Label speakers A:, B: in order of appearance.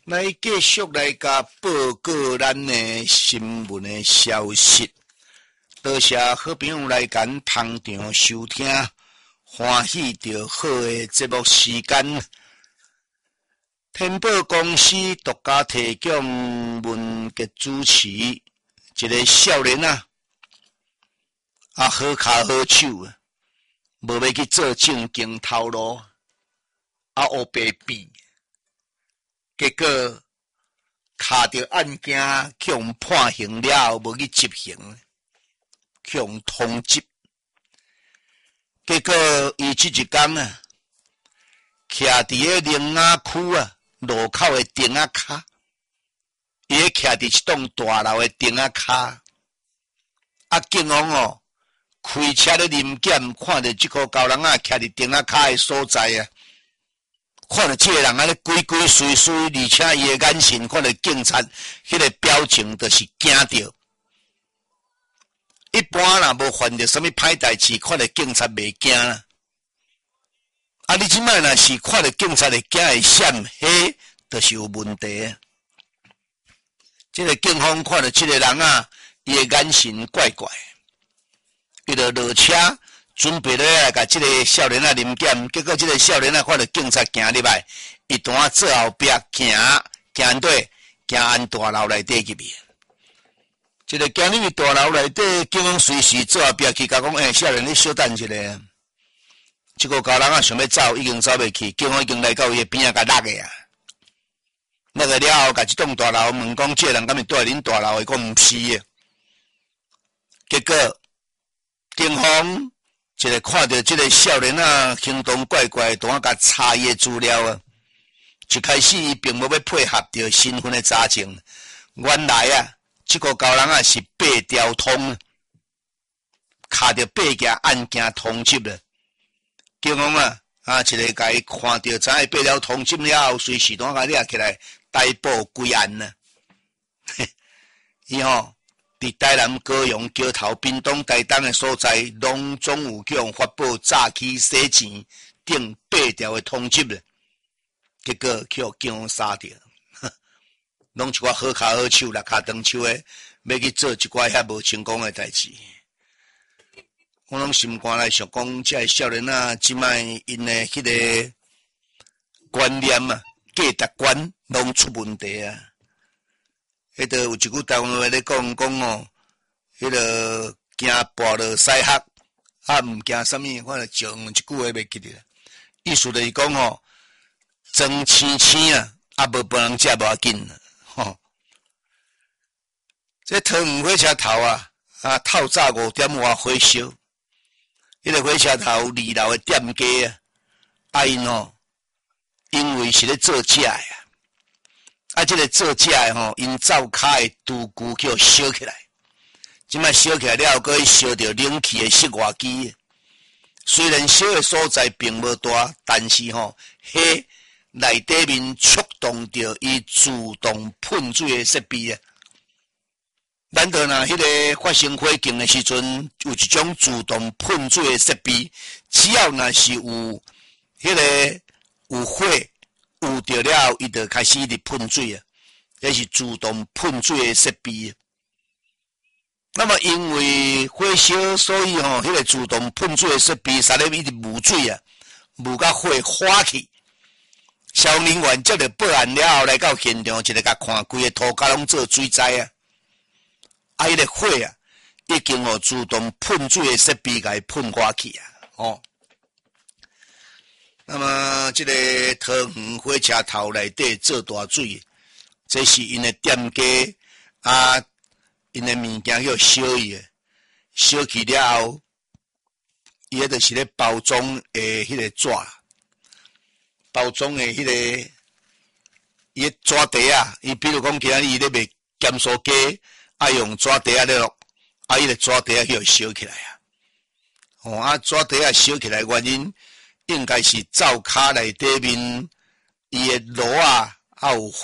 A: 来继续来甲报告咱的新闻的消息。多谢好朋友来咱捧场收听，欢喜着好的节目时间。天宝公司独家提供文革主持，一个少年啊，好骹好手啊，无要去做正经头路，黑白变。结果卡着案件，去用判刑了后，无去执行，去用通缉。结果伊这一天啊，徛伫个灵雅区啊路口的顶仔骹，伊徛伫一栋大楼的顶仔骹。警方开车咧临检，看到这个高人啊徛伫顶仔骹的所在啊。看到这个人咧鬼鬼祟祟，而且伊的眼神看到警察迄个表情，就是惊着。一般若无犯着什么歹代志，看到警察袂惊啦。你即摆若是看到警察会惊会闪，迄就是有问题啊。这个警方看到这个人啊，伊的眼神怪怪，伊就落车。准备咧来甲这个少年啊临检，结果这个少年啊看到警察行入来，伊单做后壁行安大楼内底入去。这个行入去大楼内底，警方随时做后壁去甲讲，少年你小等一下。这个高人啊想要走，已经走袂去，警方已经来到伊的边仔甲勒个啊。勒个了后，甲这栋大楼问讲，这个人敢是住恁大楼的？讲毋是的。结果警方一个看到这个少年啊行动怪怪，当甲查伊的资料啊，一开始伊并无要配合着身份的查证，原来啊，这个高人啊是八条通，卡着八件案件通缉了。警方一个甲伊看到知影八条通缉了后，随时当甲掠起来逮捕归案啊。伊伫台南、高雄、桥头、屏东、台东的所在，拢总有去用发布诈欺、洗钱等8条的通缉了。结果去互警方杀掉，拢一寡好骹好手、六骹长手的，要去做一寡遐无成功的代志。我拢心肝来想讲，这个少年啊，即摆因的迄个观念啊、价值观拢出问题啊。迄个有一句台湾话咧讲迄个惊跋落西学，毋惊啥物，我就上一句话袂记得啦。意思就是讲装青青啊，无别人食无要紧啦，这桃园火车头透早5点外火烧，迄个火车头2楼的店家因为是咧做假的这个做假的因灶骹的厨具叫烧起来，即摆烧起来了后，搁去烧着冷气的室外机。虽然烧的所在并无大，但是迄内底面触动着伊自动喷水的设备啊。咱着若迄个发生火警的时阵，有一种自动喷水的设备，只要若是有迄个有火。有着了后，伊就开始一直喷水啊，这是自动喷水的设备。那么因为火烧，所以迄个自动喷水的设备使咧一直冒水啊，冒甲火化去。消防人员接到报案了后，来到现场，一个甲看规个涂骹拢做水灾啊。迄个火已经自动喷水的设备甲伊喷化去啊，那么这个桃园火车头内底做大水，这是因的店家因的物件叫烧伊的，烧去了后，伊迄就是咧包装的迄个纸，包装的迄个伊的纸袋啊，伊比如讲今日伊咧卖咸酥鸡，用纸袋啊咧落，伊个纸袋啊叫烧起来纸袋啊烧起来原因。应该是灶骹内底面，伊的炉有